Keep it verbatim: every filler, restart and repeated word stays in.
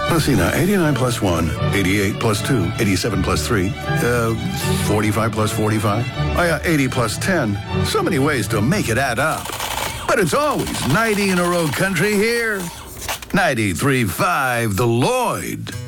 Let's see now. eighty-nine plus one, eighty-eight plus two, eighty-seven plus three, uh, forty-five plus forty-five. Oh, yeah, eighty plus ten. So many ways to make it add up. But it's always ninety in a row country here. ninety-three point five, The Lloyd.